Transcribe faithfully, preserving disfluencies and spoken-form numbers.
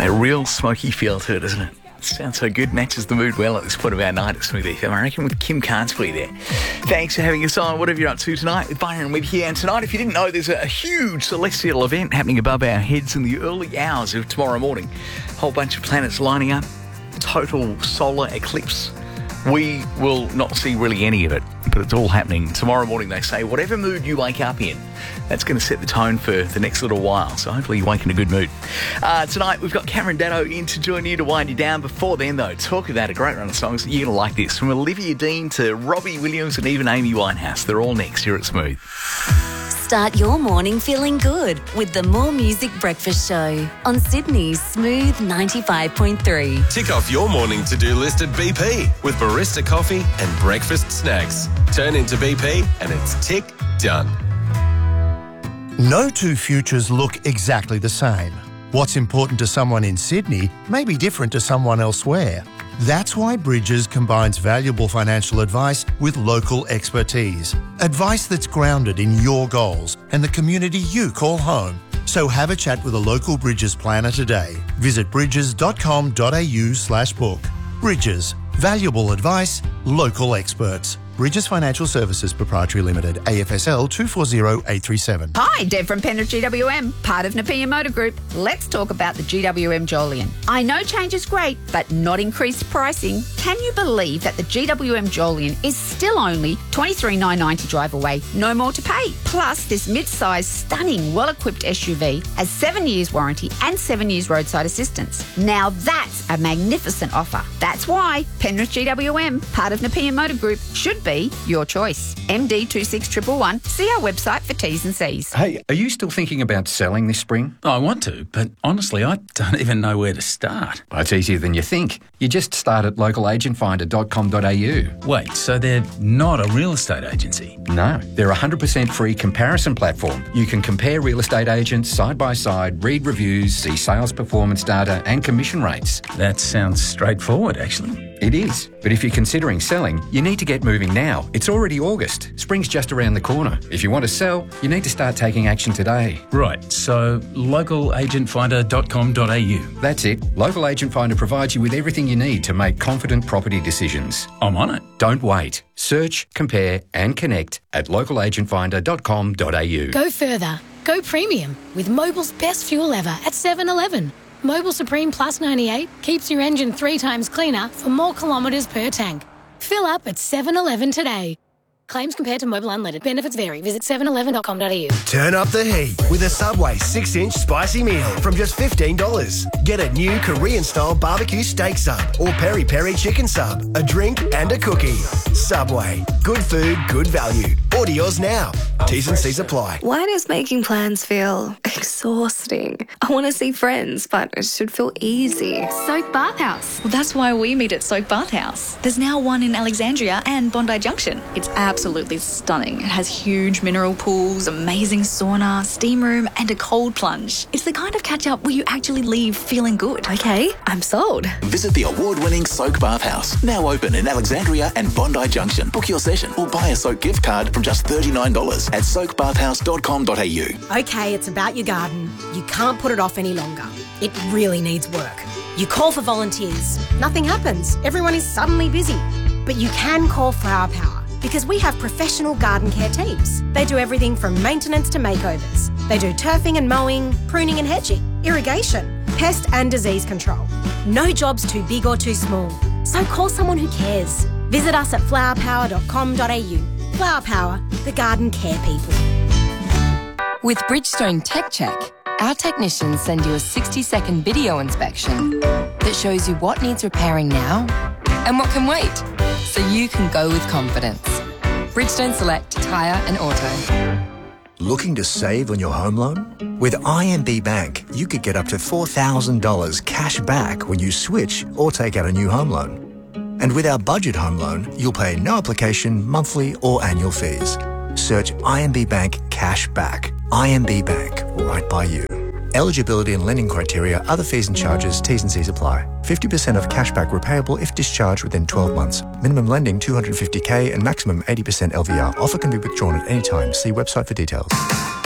A real smoky feel to it, doesn't it? Sounds so good, matches the mood well at this point of our night at Smooth F M. I reckon with Kim Carnsbury there. Thanks for having us on, whatever you're up to tonight, with Byron with you. And tonight, if you didn't know, there's a huge celestial event happening above our heads in the early hours of tomorrow morning. A whole bunch of planets lining up, total solar eclipse. We will not see really any of it, but it's all happening. Tomorrow morning, they say, whatever mood you wake up in, that's going to set the tone for the next little while. So hopefully you wake in a good mood. Uh, tonight, we've got Cameron Datto in to join you to wind you down. Before then, though, talk about a great run of songs. You're going to like this. From Olivia Dean to Robbie Williams and even Amy Winehouse. They're all next here at Smooth. Start your morning feeling good with the More Music Breakfast Show on Sydney's Smooth ninety-five point three. Tick off your morning to-do list at B P with barista coffee and breakfast snacks. Turn into B P and it's tick done. No two futures look exactly the same. What's important to someone in Sydney may be different to someone elsewhere. That's why Bridges combines valuable financial advice with local expertise. Advice that's grounded in your goals and the community you call home. So have a chat with a local Bridges planner today. Visit bridges.com.au slash book. Bridges. Valuable advice, local experts. Bridges Financial Services Proprietary Limited, A F S L two four zero eight three seven. Hi, Deb from Penrith G W M, part of Nepean Motor Group. Let's talk about the G W M Jolion. I know change is great, but not increased pricing. Can you believe that the G W M Jolion is still only twenty-three thousand nine hundred ninety drive away, no more to pay? Plus, this mid-sized, stunning, well-equipped S U V has seven years warranty and seven years roadside assistance. Now that's a magnificent offer. That's why Penrith G W M, part of Nepean Motor Group, should be your choice. M D two six one one one. See our website for T's and C's. Hey, are you still thinking about selling this spring? I want to, but honestly, I don't even know where to start. Well, it's easier than you think. You just start at local agent finder dot com dot a u. Wait, so they're not a real estate agency? No, they're a one hundred percent free comparison platform. You can compare real estate agents side by side, read reviews, see sales performance data and commission rates. That sounds straightforward, actually. It is, but if you're considering selling, you need to get moving now. It's already August. Spring's just around the corner. If you want to sell, you need to start taking action today. Right, so local agent finder dot com dot a u. That's it. Local Agent Finder provides you with everything you need to make confident property decisions. I'm on it. Don't wait. Search, compare and connect at local agent finder dot com dot a u. Go further. Go premium with Mobil's best fuel ever at seven eleven. Mobil Supreme Plus ninety-eight keeps your engine three times cleaner for more kilometres per tank. Fill up at seven eleven today. Claims compared to Mobil Unleaded. Benefits vary. Visit seven eleven dot com dot a u. Turn up the heat with a Subway six inch spicy meal from just fifteen dollars. Get a new Korean-style barbecue steak sub or peri-peri chicken sub, a drink and a cookie. Subway. Good food, good value. Order yours now. T's and C's apply. Why does making plans feel exhausting? I want to see friends, but it should feel easy. Soak Bathhouse. Well, that's why we meet at Soak Bathhouse. There's now one in Alexandria and Bondi Junction. It's absolutely stunning. It has huge mineral pools, amazing sauna, steam room, and a cold plunge. It's the kind of catch-up where you actually leave feeling good. Okay, I'm sold. Visit the award-winning Soak Bathhouse, now open in Alexandria and Bondi Junction. Book your session or buy a Soak gift card from just thirty-nine dollars at soak bathhouse dot com dot a u. Okay, it's about your garden. You can't put it off any longer. It really needs work. You call for volunteers. Nothing happens. Everyone is suddenly busy. But you can call Flower Power because we have professional garden care teams. They do everything from maintenance to makeovers. They do turfing and mowing, pruning and hedging, irrigation, pest and disease control. No job's too big or too small. So call someone who cares. Visit us at flower power dot com dot a u. Flower Power, the garden care people. With Bridgestone Tech Check, our technicians send you a sixty second video inspection that shows you what needs repairing now and what can wait, so you can go with confidence. Bridgestone Select Tyre and Auto. Looking to save on your home loan? With I M B Bank, you could get up to four thousand dollars cash back when you switch or take out a new home loan. And with our budget home loan, you'll pay no application, monthly or annual fees. Search I M B Bank Cash Back. I M B Bank, right by you. Eligibility and lending criteria, other fees and charges, T's and C's apply. fifty percent of cashback repayable if discharged within twelve months. Minimum lending two hundred fifty thousand and maximum eighty percent L V R. Offer can be withdrawn at any time. See website for details.